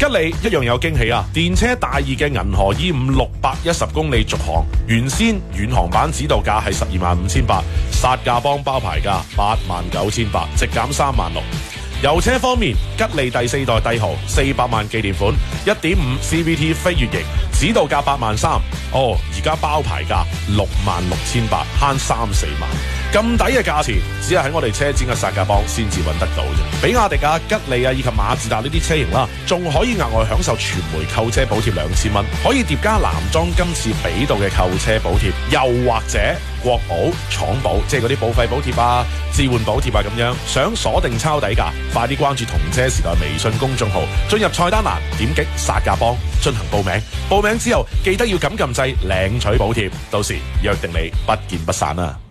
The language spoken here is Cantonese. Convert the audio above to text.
吉利一樣有驚喜啊！電車大熱嘅銀河 E5 610公里續航，原先遠航版指導價係125800，殺價幫包牌價89800，直減36000。油車方面，吉利第4代帝豪400萬紀念款 1.5 CVT 飛越型，指導價83000，而家包牌價66800，慳3-4萬。咁抵嘅價錢，只係喺我哋車展嘅殺價幫先至揾得到啫。比亞迪啊、吉利啊以及馬自達呢啲車型啦，仲可以額外享受全枚購車補貼2000蚊，可以疊加男裝今次俾到嘅購車補貼，又或者國保、廠保，即係嗰啲保費補貼啊、置換補貼啊咁樣。想鎖定抄底價，快啲關注同車時代微信公眾號，進入菜單欄點擊殺價幫進行報名。報名之後記得要撳掣領取補貼，到時約定你不見不散啊！